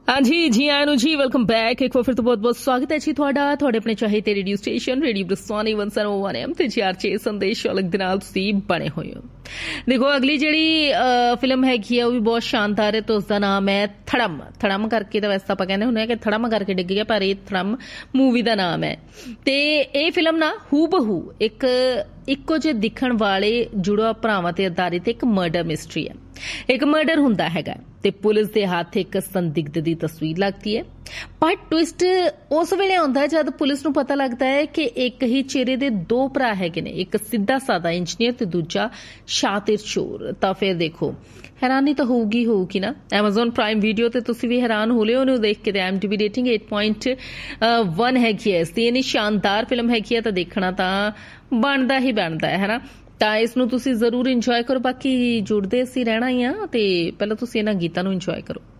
हाँ जी आया ਨੂੰ ਜੀ ਵੈਲਕਮ ਬੈਕ ਇੱਕ ਵਾਰ ਫਿਰ ਤੋਂ ਬਹੁਤ-ਬਹੁਤ ਸਵਾਗਤ ਹੈ ਜੀ ਤੁਹਾਡਾ ਤੁਹਾਡੇ ਆਪਣੇ ਚਾਹੀਦੇ ਰੇਡੀਓ ਸਟੇਸ਼ਨ ਰੇਡੀਓ ਬਰਸਾਨੀ 101 ਐਮ ਤੇ ਜੀ ਸੰਦੇਸ਼ ਅਲੱਗ ਦੇ ਨਾਲ ਤੁਸੀਂ ਬਣੇ ਹੋਏ ਹੋ। ਦੇਖੋ ਅਗਲੀ ਜਿਹੜੀ ਫਿਲਮ ਹੈਗੀ ਆ ਉਹ ਵੀ ਬਹੁਤ ਸ਼ਾਨਦਾਰ ਹੈ ਤੇ ਉਸ ਦਾ ਨਾਮ ਹੈ ਥੜਮ ਕਰਕੇ ਤਾਂ ਵੈਸੇ ਆਪਾਂ ਕਹਿੰਦੇ ਹੁੰਦੇ ਆ ਕਿ ਥੜਮ ਕਰਕੇ ਡਿੱਗ ਗਿਆ ਪਰ ਇਹ ਥੜਮ ਮੂਵੀ ਦਾ ਨਾਮ ਹੈ ਤੇ ਇਹ ਫਿਲਮ ਨਾ ਹੂਬਹੂ ਇੱਕੋ ਜਿਹੇ ਦਿਖਣ ਵਾਲੇ ਜੁੜਵਾ ਭਰਾਵਾਂ ਤੇ ਆਧਾਰਿਤ ਇੱਕ ਮਰਡਰ ਮਿਸਟਰੀ ਹੈ। ਇੱਕ ਮਰਡਰ ਹੁੰਦਾ ਹੈਗਾ ਤੇ ਪੁਲਿਸ ਦੇ ਹੱਥ ਇੱਕ ਸੰਦਿਗਧ ਦੀ ਤਸਵੀਰ ਲੱਗਦੀ ਹੈ ਪਰ ਟਵਿਸਟ ਉਸ ਵੇਲੇ ਆਉਂਦਾ ਜਦ ਪੁਲਿਸ ਨੂੰ ਪਤਾ ਲੱਗਦਾ ਹੈ ਕਿ ਇੱਕ ਹੀ ਚਿਹਰੇ ਦੇ ਦੋ ਭਰਾ ਹੈਗੇ ਨੇ, ਇੱਕ ਸਿੱਧਾ ਸਾਦਾ ਇੰਜੀਨੀਅਰ ਤੇ ਦੂਜਾ ਸ਼ਾਤਿਰ ਚੋਰ। ਤਾਂ ਫਿਰ ਦੇਖੋ ਹੈਰਾਨੀ ਤਾਂ ਹੋਊਗੀ ਨਾ। Amazon Prime Video ਤੇ ਤੁਸੀਂ ਵੀ ਹੈਰਾਨ ਹੋ ਲਿਓ ਉਹਨੂੰ ਦੇਖ ਕੇ। ਤੇ IMDb ਰੇਟਿੰਗ 8.1 ਹੈਗੀ ਹੈ। ਤੇ ਇੰਨੀ ਸ਼ਾਨਦਾਰ ਫਿਲਮ ਹੈਗੀ ਹੈ ਤਾਂ ਦੇਖਣਾ ਤਾਂ ਬਣਦਾ ਹੈ ਹਨਾ। ਤਾਂ ਇਸ ਨੂੰ ਤੁਸੀਂ ਜ਼ਰੂਰ ਇੰਜੋਏ ਕਰੋ। ਬਾਕੀ ਜੁੜਦੇ ਅਸੀਂ ਰਹਿਣਾ ਹੀ ਆ ਤੇ ਪਹਿਲਾਂ ਤੁਸੀਂ ਇਹਨਾਂ ਗੀਤਾਂ ਨੂੰ ਇੰਜੋਏ ਕਰੋ।